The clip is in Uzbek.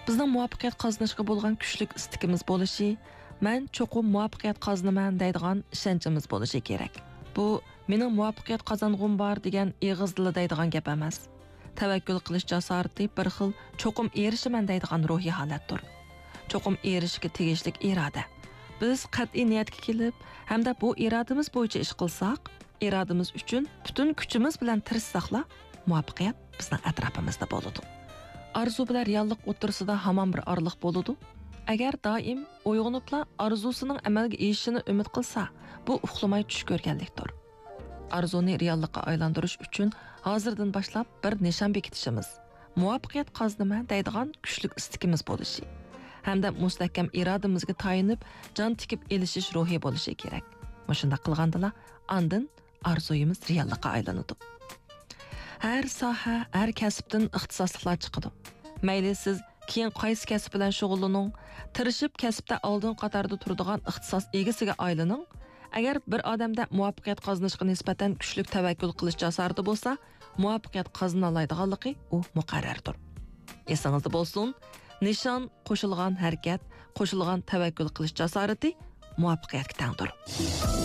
Bizning muvaffaqiyat qozonishga bo'lgan kuchlik istikimiz bo'lishi, men cho'qim muvaffaqiyat qozonaman deydigan ishonchimiz bo'lishi kerak. Bu mening muvaffaqiyat qozong'im bor degan eg'iz dili deydigan gap emas. Tavakkul qilish jasorati bir xil cho'qim erishiman deydigan ruhiy holatdir. Cho'qim erishishga tegishlik iroda. Biz qat'iy niyatga kelib, hamda bu irodamiz bo'yicha ish qilsak, irodamiz uchun butun kuchimiz bilan tirishsaqla, muvaffaqiyat bizning atrofimizda bo'ladi. Arzu bilan reallik o'rtasida hamon bir orliq bo'ladi. Agar doim uyg'onibla arzusining amalga oshishini umid qilsa, bu uxlamay tush ko'rganlikdir. Arzuni reallikka aylantirish uchun hozirdan boshlab bir nishon bekitishimiz, muvaffaqiyat qozonaman deydigan kuchli istikimiz bo'lishi, hamda mustahkam irodamizga tayinib, jon tikib elishish ruhi bo'lishi kerak. Shunday qilgandala, andin arzuyimiz reallikka aylanadi. Har soha, har kasbdan ixtisosliklar chiqadi. Mayli siz keyin qaysi kasb bilan shug'ullaning, tirishib kasbda oldin qatorda turadigan ixtisos egasiga aylaning. Agar bir odamda muvaffaqiyat qozonishga nisbatan kuchli tavakkul qilish jasorati bo'lsa, muvaffaqiyat qozona oladiganligi u muqarrardir. Esingizda bo'lsin, nishon qo'shilgan harakat, qo'shilgan tavakkul qilish jasorati muvaffaqiyatga tangdir.